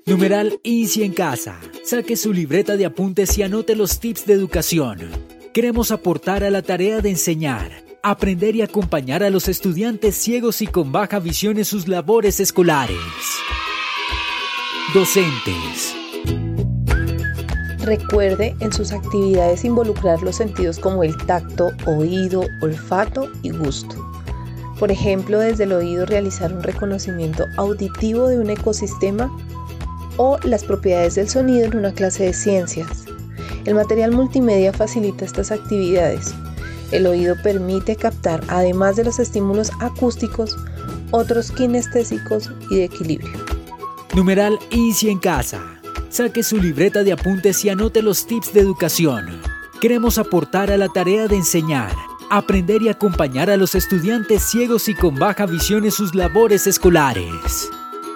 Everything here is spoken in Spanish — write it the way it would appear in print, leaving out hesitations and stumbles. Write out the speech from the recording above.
Numeral INSI en casa. Saque su libreta de apuntes y anote los tips de educación. Queremos aportar a la tarea de enseñar, aprender y acompañar a los estudiantes ciegos y con baja visión en sus labores escolares. Docentes. Recuerde en sus actividades involucrar los sentidos como el tacto, oído, olfato y gusto. Por ejemplo, desde el oído realizar un reconocimiento auditivo de un ecosistema o las propiedades del sonido en una clase de ciencias. El material multimedia facilita estas actividades. El oído permite captar, además de los estímulos acústicos, otros kinestésicos y de equilibrio. Numeral INSI en casa. Saque su libreta de apuntes y anote los tips de educación. Queremos aportar a la tarea de enseñar, aprender y acompañar a los estudiantes ciegos y con baja visión en sus labores escolares.